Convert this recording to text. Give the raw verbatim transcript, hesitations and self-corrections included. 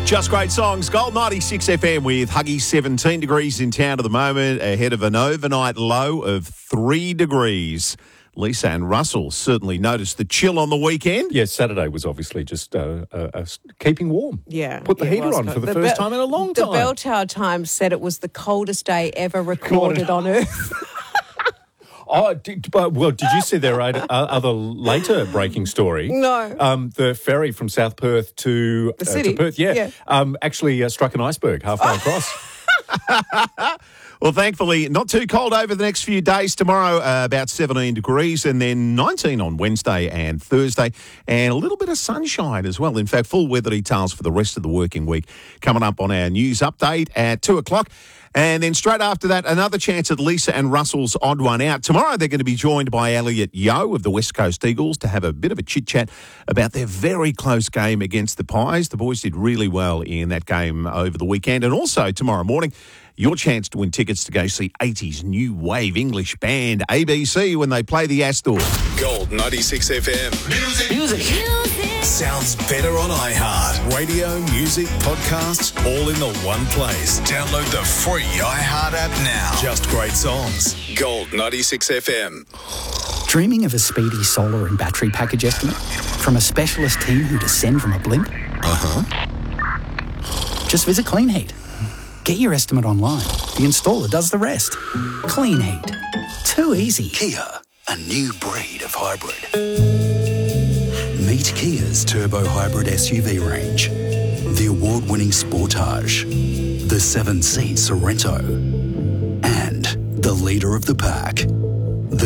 Just great songs. Gold ninety-six F M with Huggy. seventeen degrees in town at the moment, ahead of an overnight low of three degrees. Lisa and Russell certainly noticed the chill on the weekend. Yes, Saturday was obviously just uh, uh, uh, keeping warm. Yeah. Put the it heater was on cold. for the, The first Bell- time in a long The time. Bell Tower Times said it was the coldest day ever recorded on Earth. Oh, did, uh, well, did you see their uh, other later breaking story? No. Um, the ferry from South Perth to, The uh, city? to Perth, yeah, Yeah. Um, actually uh, struck an iceberg halfway across. Well, thankfully, not too cold over the next few days. Tomorrow, uh, about seventeen degrees, and then nineteen on Wednesday and Thursday, and a little bit of sunshine as well. In fact, full weather details for the rest of the working week coming up on our news update at two o'clock. And then straight after that, another chance at Lisa and Russell's Odd One Out. Tomorrow, they're going to be joined by Elliot Yeo of the West Coast Eagles to have a bit of a chit-chat about their very close game against the Pies. The boys did really well in that game over the weekend. And also, tomorrow morning, your chance to win tickets to go see eighties new wave English band A B C when they play the Astor. Gold ninety-six F M. Music. Music. Sounds better on iHeart. Radio, music, podcasts, all in the one place. Download the free iHeart app now. Just great songs. Gold ninety-six F M. Dreaming of a speedy solar and battery package estimate from a specialist team who descend from a blimp? Uh-huh. Just visit Clean Heat. Get your estimate online. The installer does the rest. Clean Heat. Too easy. Kia, a new breed of hybrid. Meet Kia's turbo hybrid S U V range. The award-winning Sportage, the seven-seat Sorrento, and the leader of the pack,